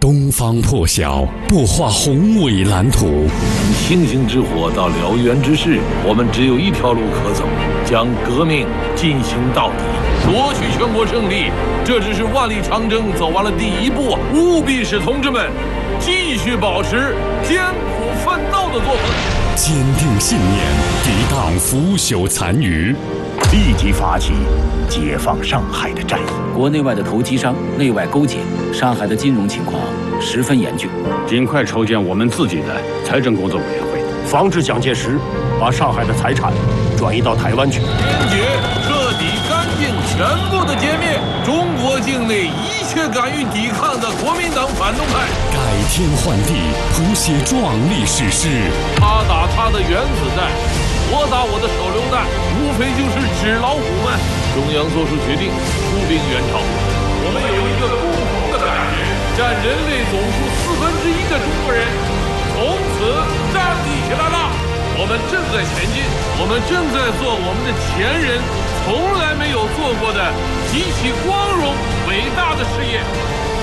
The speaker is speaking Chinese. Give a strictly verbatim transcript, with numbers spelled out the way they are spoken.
东方破晓，擘画宏伟蓝图。 从星星之火到燎原之势，我们只有一条路可走，将革命进行到底，夺取全国胜利。这只是万里长征走完了第一步，务必使同志们继续保持艰苦奋斗的作风， 坚定信念，抵挡腐朽残余， 立即发起解放上海的战役。 国内外的投机商内外勾结，上海的金融情况十分严峻。 尽快筹建我们自己的财政工作委员会， 防止蒋介石把上海的财产转移到台湾去。 坚决、彻底、干净、全部的歼灭中国境内一切敢于抵抗的国民党反动派， 改天换地，谱写壮丽史诗。 他打他的原子弹，我打我的手榴弹，无非就是纸老虎们。中央做出决定，出兵援朝。我们有一个共同的感觉，占人类总数四分之一的中国人从此站立起来了。我们正在前进，我们正在做我们的前人从来没有做过的极其光荣伟大的事业。